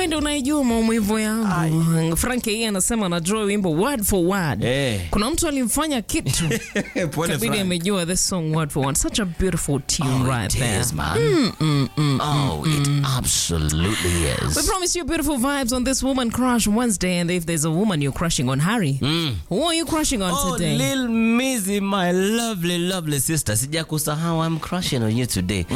wewe ndio unaijua maumivu yangu. Frank yeye anasema anajua wimbo word for word. Kuna mtu alimfanya kitu. Kabidi amejua this song word for word. Such a beautiful tune right there. Is, man. It absolutely is. We promise you beautiful vibes on this Woman Crush Wednesday, and if there's a woman you're crushing on, Harry, who are you crushing on today? Lil Mizzy, my lovely sister. Sijakusahau, I'm crushing on you today.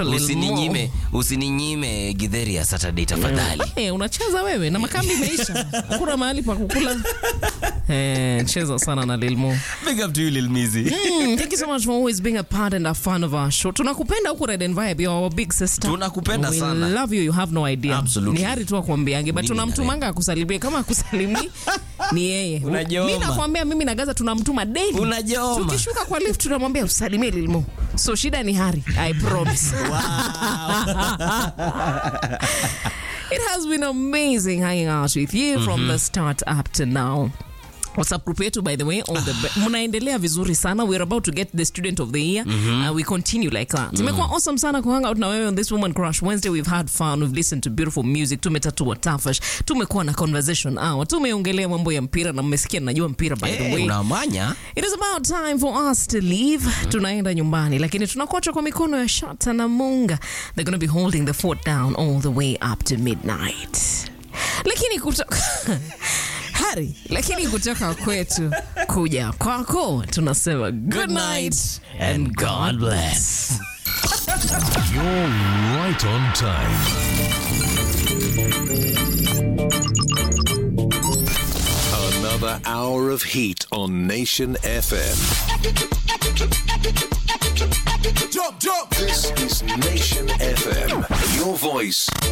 Usininyime githeri ya Saturday tafadhali. Unacheza wewe na makambi imeisha. Kuna mahali pa kukula. Cheza sana na Lil Mo. Big up to you, Lil Mizzy. Thank you so much for always being a part and a fan of our show. Tunakupenda huko Red and Vibe, you're our big sister. Tunakupenda sana. We love you, you have no idea. Absolutely. Ni Harry tu akwambiange, but tunamtumanga akusalimie. Kama akusalimi ni yeye. Mimi nakwambia, mimi na Gaza tunamtuma daily. Unajoma. Tukishuka kwa lift tunamwambia usalimie Lil Mo. So shida ni Harry, I promise. It has been amazing hanging out with you from the start up to now. WhatsApp group yetu, by the way, all the mnaendelea vizuri sana. We're about to get the student of the year. We continue like that. Imekuwa awesome sana kuhang out na wewe on this Woman Crush Wednesday. We've had fun, we've listened to beautiful music, tumetatua tafash, tumekuwa na conversation hour, tumeongelea mambo ya mpira na mmesikia najua mpira by the way. Unamanya. It is about time for us to leave. Tunaenda nyumbani, lakini tunakuacha kwa mikono ya Shata na Munga. They're going to be holding the fort down all the way up to midnight. Lakini Harry, lakini kutoka kwetu kuja kwako tunasema good night and God bless. You're right on time. Another hour of heat on Nation FM. Jump. This is Nation FM. Your voice.